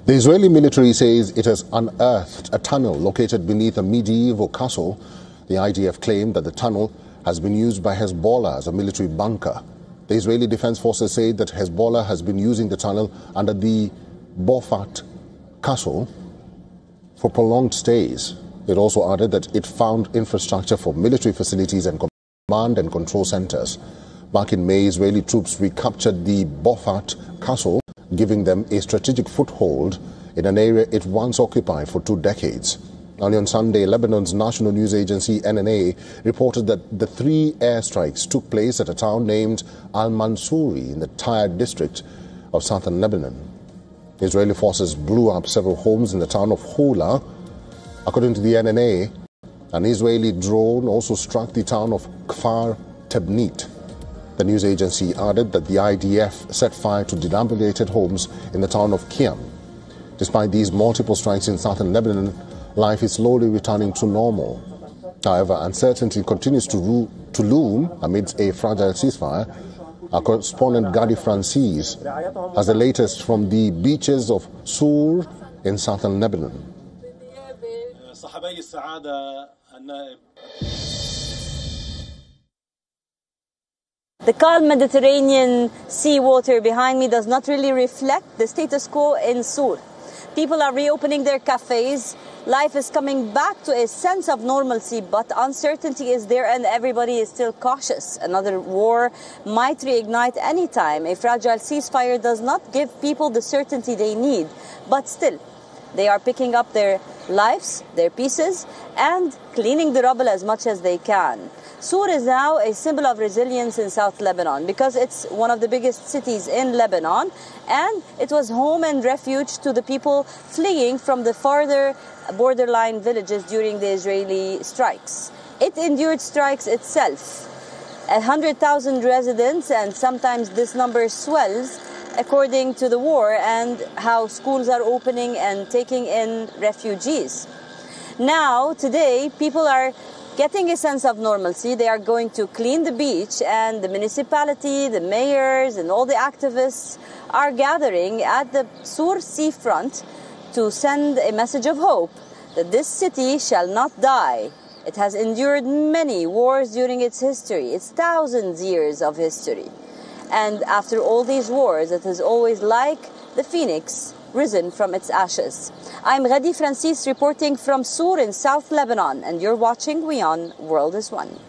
The Israeli military says it has unearthed a tunnel located beneath a medieval castle. The IDF claimed that the tunnel has been used by Hezbollah as a military bunker. The Israeli Defense Forces say that Hezbollah has been using the tunnel under the Bofat castle for prolonged stays. It also added that it found infrastructure for military facilities and command and control centers. Back in May, Israeli troops recaptured the Bofat castle, giving them a strategic foothold in an area it once occupied for 2 decades. Only on Sunday, Lebanon's national news agency NNA reported that the 3 airstrikes took place at a town named Al-Mansouri in the Tyre district of southern Lebanon. Israeli forces blew up several homes in the town of Hula. According to the NNA, an Israeli drone also struck the town of Kfar Tebnit. The news agency added that the IDF set fire to dilapidated homes in the town of Kiam. Despite these multiple strikes in southern Lebanon, life is slowly returning to normal. However, uncertainty continues to loom amidst a fragile ceasefire. Our correspondent Gadi Francis has the latest from the beaches of Sur in southern Lebanon. The calm Mediterranean sea water behind me does not really reflect the status quo in Sur. People are reopening their cafes. Life is coming back to a sense of normalcy, but uncertainty is there and everybody is still cautious. Another war might reignite any time. A fragile ceasefire does not give people the certainty they need, but still, they are picking up their lives, their pieces, and cleaning the rubble as much as they can. Sur is now a symbol of resilience in South Lebanon because it's one of the biggest cities in Lebanon, and it was home and refuge to the people fleeing from the farther borderline villages during the Israeli strikes. It endured strikes itself. 100,000 residents, and sometimes this number swells according to the war and how schools are opening and taking in refugees. Now, today, people are getting a sense of normalcy. They are going to clean the beach, and the municipality, the mayors, and all the activists are gathering at the Sur seafront to send a message of hope that this city shall not die. It has endured many wars during its history, its thousands years of history. And after all these wars, it is always like the phoenix risen from its ashes. I'm Gadi Francis reporting from Sur in South Lebanon, and you're watching WION World is One.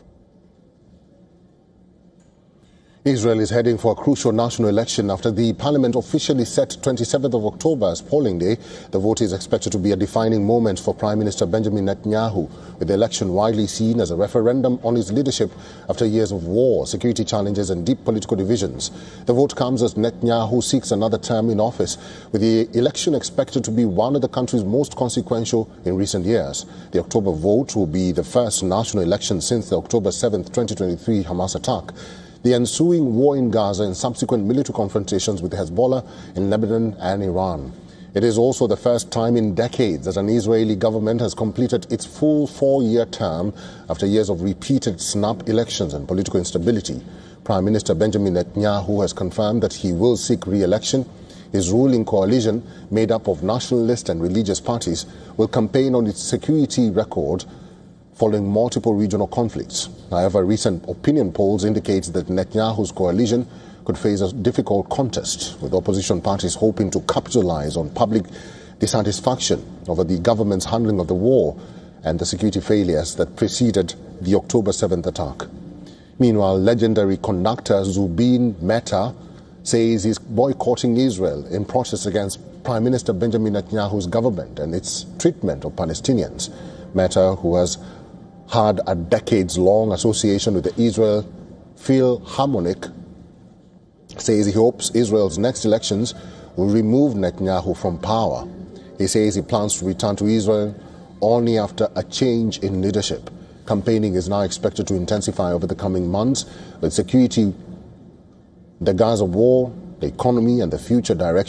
Israel is heading for a crucial national election after the parliament officially set 27th of October as polling day. The vote is expected to be a defining moment for Prime Minister Benjamin Netanyahu, with the election widely seen as a referendum on his leadership after years of war, security challenges and deep political divisions. The vote comes as Netanyahu seeks another term in office, with the election expected to be one of the country's most consequential in recent years. The October vote will be the first national election since the October 7th, 2023 Hamas attack. The ensuing war in Gaza and subsequent military confrontations with Hezbollah in Lebanon and Iran. It is also the first time in decades that an Israeli government has completed its full 4-year term after years of repeated snap elections and political instability. Prime Minister Benjamin Netanyahu has confirmed that he will seek re-election. His ruling coalition, made up of nationalist and religious parties, will campaign on its security record following multiple regional conflicts. However, recent opinion polls indicate that Netanyahu's coalition could face a difficult contest, with opposition parties hoping to capitalize on public dissatisfaction over the government's handling of the war and the security failures that preceded the October 7th attack. Meanwhile, legendary conductor Zubin Mehta says he's boycotting Israel in protest against Prime Minister Benjamin Netanyahu's government and its treatment of Palestinians. Mehta, who has had a decades-long association with the Israel Philharmonic, says he hopes Israel's next elections will remove Netanyahu from power. He says he plans to return to Israel only after a change in leadership. Campaigning is now expected to intensify over the coming months, with security, the Gaza war, the economy and the future direction